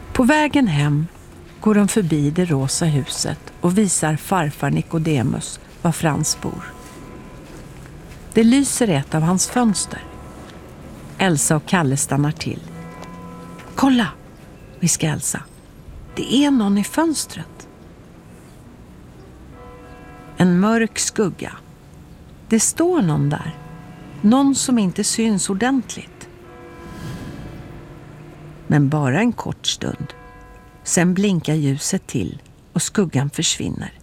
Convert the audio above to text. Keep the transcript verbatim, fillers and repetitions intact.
På vägen hem går de förbi det rosa huset och visar farfar Nikodemus var Frans bor. Det lyser i ett av hans fönster. Elsa och Kalle stannar till. Kolla, viskar Elsa. Det är någon i fönstret. En mörk skugga. Det står någon där. Någon som inte syns ordentligt. Men bara en kort stund. Sen blinkar ljuset till och skuggan försvinner.